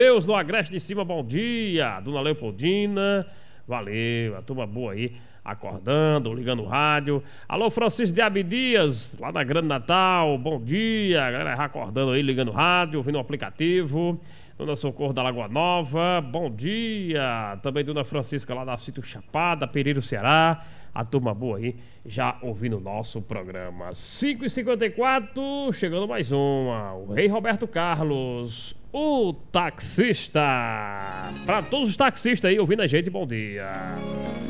Deus no Agreste de Cima, bom dia. Dona Leopoldina, valeu, a turma boa aí, acordando, ligando o rádio. Alô, Francisco de Abdias, lá da Grande Natal, bom dia. A galera acordando aí, ligando o rádio, ouvindo o aplicativo. Dona Socorro da Lagoa Nova, bom dia. Também Dona Francisca lá da Sítio Chapada, Pereiro, Ceará. A turma boa aí, já ouvindo o nosso programa. 5h54, chegando mais uma. O Rei Roberto Carlos, o taxista. Para todos os taxistas aí ouvindo a gente, bom dia.